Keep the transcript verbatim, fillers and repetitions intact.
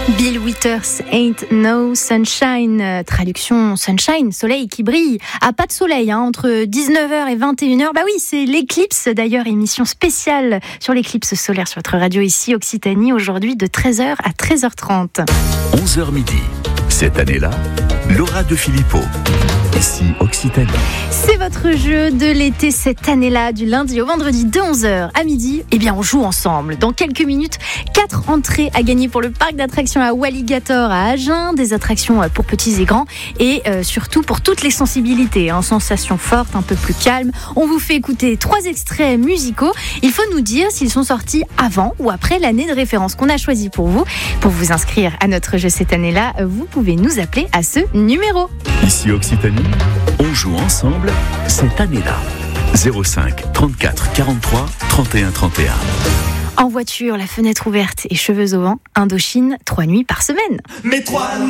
Bill Withers, Ain't No Sunshine, traduction sunshine, soleil qui brille. Ah, pas de soleil, hein, entre dix-neuf heures et vingt et une heures. Bah oui, c'est l'éclipse d'ailleurs, émission spéciale sur l'éclipse solaire sur votre radio ici, Occitanie, aujourd'hui de treize heures à treize heures trente. onze heures midi. Cette année-là, Laura De Filippo, ici Occitanie. C'est votre jeu de l'été cette année-là, du lundi au vendredi de onze heures à midi. Eh bien, on joue ensemble. Dans quelques minutes, quatre entrées à gagner pour le parc d'attractions à Walligator à Agen, des attractions pour petits et grands et euh, surtout pour toutes les sensibilités. Hein, sensations fortes, un peu plus calmes. On vous fait écouter trois extraits musicaux. Il faut nous dire s'ils sont sortis avant ou après l'année de référence qu'on a choisie pour vous. Pour vous inscrire à notre jeu cette année-là, vous pouvez nous appeler à ce numéro. Ici Occitanie, on joue ensemble cette année-là. zéro cinq trente-quatre quarante-trois trente et un trente et un. En voiture, la fenêtre ouverte et cheveux au vent, Indochine, trois nuits par semaine. Mais trois